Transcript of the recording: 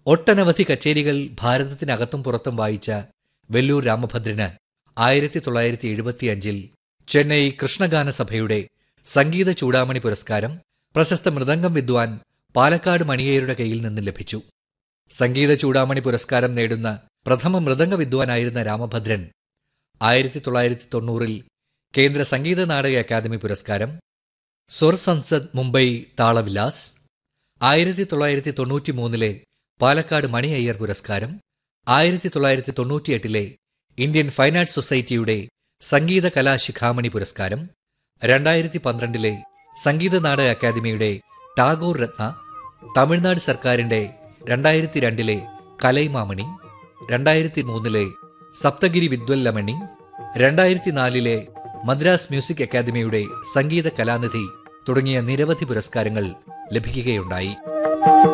ഒട്ടനവധി കച്ചേരികൾ ഭാരതത്തിനകത്തും പുറത്തും വായിച്ച വെല്ലൂർ രാമഭദ്രന് 1975 ചെന്നൈ കൃഷ്ണഗാന സഭയുടെ സംഗീത ചൂടാമണി പുരസ്കാരം പ്രശസ്ത മൃദംഗം വിദ്വാൻ പാലക്കാട് മണിയരുടെ കയ്യിൽ നിന്ന് ലഭിച്ചു. സംഗീത ചൂടാമണി പുരസ്കാരം നേടുന്ന പ്രഥമ മൃദംഗ വിദ്വാനായിരുന്ന രാമഭദ്രൻ 1990 കേന്ദ്ര സംഗീത നാടക അക്കാദമി പുരസ്കാരം, സ്വർ സൻസദ് മുംബൈ താളവിലാസ്, 1993 പാലക്കാട് മണി അയ്യർ പുരസ്കാരം, 1998 ഇന്ത്യൻ ഫൈൻ ആർട്സ് സൊസൈറ്റിയുടെ സംഗീത കലാശിഖാമണി പുരസ്കാരം, 2012 സംഗീത നാടക അക്കാദമിയുടെ ടാഗോർ രത്ന, തമിഴ്നാട് സർക്കാരിന്റെ 2002 കലൈമാമണി, 2003 സപ്തഗിരി വിദ്വല്ലമണി, 2004 മദ്രാസ് മ്യൂസിക് അക്കാദമിയുടെ സംഗീത കലാനിധി തുടങ്ങിയ നിരവധി പുരസ്കാരങ്ങൾ ലഭിക്കുകയുണ്ടായി.